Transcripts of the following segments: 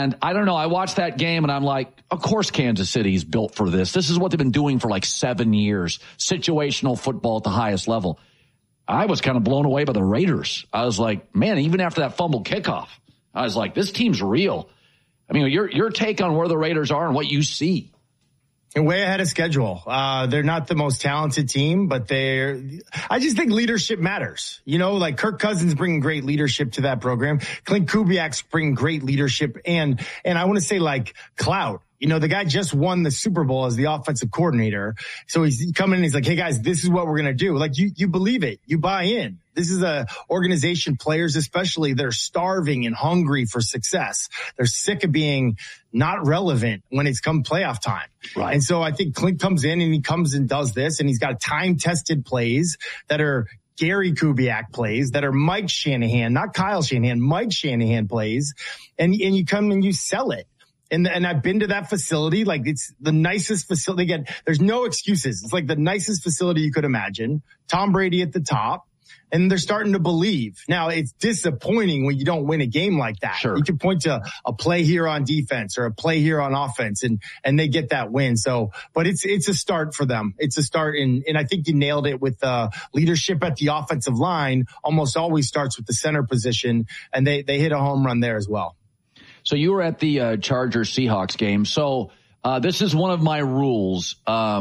And I don't know, I watched that game and I'm like, of course Kansas City's built for this. This is what they've been doing for like 7 years, situational football at the highest level. I was kind of blown away by the Raiders. I was like, man, even after that fumble kickoff, I was like, this team's real. I mean, your take on where the Raiders are and what you see. And way ahead of schedule. They're not the most talented team, but I just think leadership matters. You know, like Kirk Cousins bringing great leadership to that program. Clint Kubiak's bringing great leadership and I want to say like clout. You know, the guy just won the Super Bowl as the offensive coordinator. So he's coming in, he's like, hey guys, this is what we're going to do. Like you believe it. You buy in. This is a organization, players especially, they're starving and hungry for success. They're sick of being not relevant when it's come playoff time. Right. And so I think Clint comes in and he comes and does this, and he's got time-tested plays that are Gary Kubiak plays, that are Mike Shanahan, not Kyle Shanahan, Mike Shanahan plays, and you come and you sell it. And I've been to that facility. Like, it's the nicest facility. Again, there's no excuses. It's like the nicest facility you could imagine. Tom Brady at the top. And they're starting to believe. Now, it's disappointing when you don't win a game like that. Sure. You can point to a play here on defense or a play here on offense, and they get that win. So, but it's a start for them. It's a start, and I think you nailed it with leadership at the offensive line. Almost always starts with the center position, and they hit a home run there as well. So you were at the Chargers-Seahawks game. So this is one of my rules.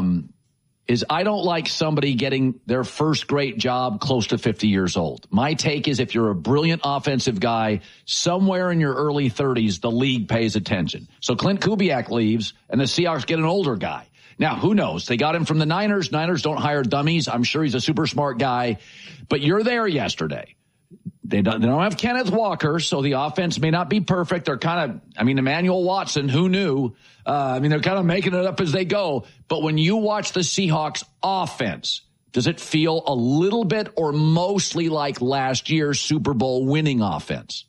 Is I don't like somebody getting their first great job close to 50 years old. My take is if you're a brilliant offensive guy, somewhere in your early 30s, the league pays attention. So Clint Kubiak leaves, and the Seahawks get an older guy. Now, who knows? They got him from the Niners. Niners don't hire dummies. I'm sure he's a super smart guy. But you're there yesterday. They don't have Kenneth Walker, so the offense may not be perfect. They're kind of, Emmanuel Watson, who knew? They're kind of making it up as they go. But when you watch the Seahawks offense, does it feel a little bit or mostly like last year's Super Bowl winning offense?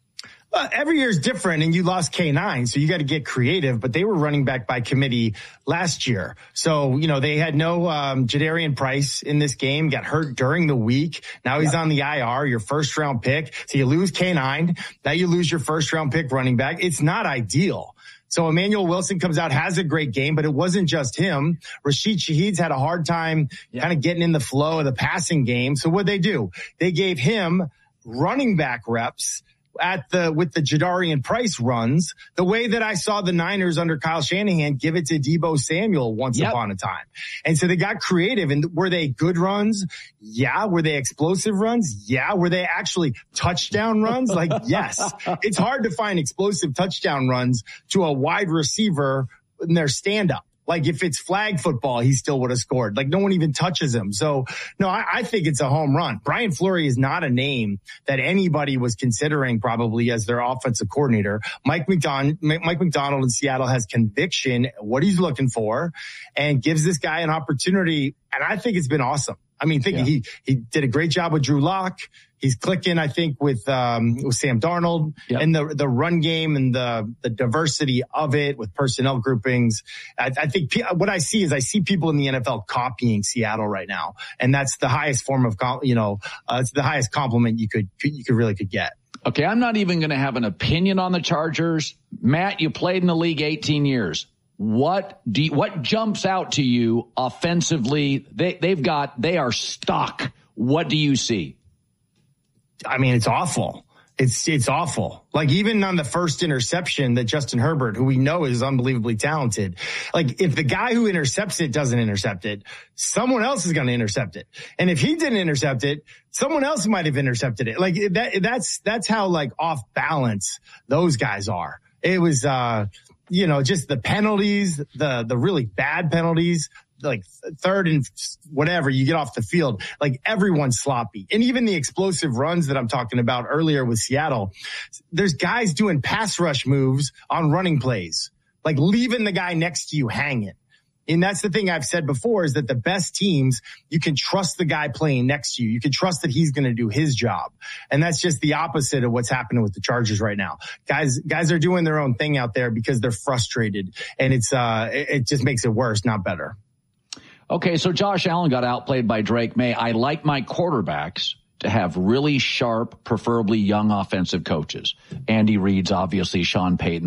Every year is different, and you lost K9, so you got to get creative, but they were running back by committee last year. So, they had no Jadarian Price in this game, got hurt during the week. Now he's on the IR, your first round pick. So you lose K9. Now you lose your first round pick running back. It's not ideal. So Emmanuel Wilson comes out, has a great game, but it wasn't just him. Rashid Shaheed's had a hard time kind of getting in the flow of the passing game. So what'd they do? They gave him running back reps with the Jadarian Price runs, the way that I saw the Niners under Kyle Shanahan give it to Deebo Samuel once upon a time. And so they got creative. And were they good runs? Yeah. Were they explosive runs? Yeah. Were they actually touchdown runs? Like, yes. It's hard to find explosive touchdown runs to a wide receiver in their stand-up. Like, if it's flag football, he still would have scored. Like, no one even touches him. So, no, I think it's a home run. Brian Fleury is not a name that anybody was considering probably as their offensive coordinator. Mike McDonald in Seattle has conviction, what he's looking for, and gives this guy an opportunity. And I think it's been awesome. He did a great job with Drew Lock. He's clicking, I think, with Sam Darnold and the run game and the diversity of it with personnel groupings. I think what I see people in the NFL copying Seattle right now, and that's the highest form of it's the highest compliment you could get. Okay, I'm not even going to have an opinion on the Chargers. Matt, you played in the league 18 years. What jumps out to you offensively? They are stuck. What do you see? It's awful. It's awful. Like, even on the first interception that Justin Herbert, who we know is unbelievably talented, like, if the guy who intercepts it doesn't intercept it, someone else is going to intercept it. And if he didn't intercept it, someone else might have intercepted it. Like, that's how, like, off balance those guys are. It was, just the penalties, the really bad penalties, like third and whatever, you get off the field, like, everyone's sloppy. And even the explosive runs that I'm talking about earlier with Seattle, there's guys doing pass rush moves on running plays, like leaving the guy next to you hanging. And that's the thing I've said before, is that the best teams, you can trust the guy playing next to you. You can trust that he's going to do his job. And that's just the opposite of what's happening with the Chargers right now. Guys are doing their own thing out there because they're frustrated, and it just makes it worse, not better. Okay, so Josh Allen got outplayed by Drake May. I like my quarterbacks to have really sharp, preferably young offensive coaches. Andy Reid's obviously, Sean Payton.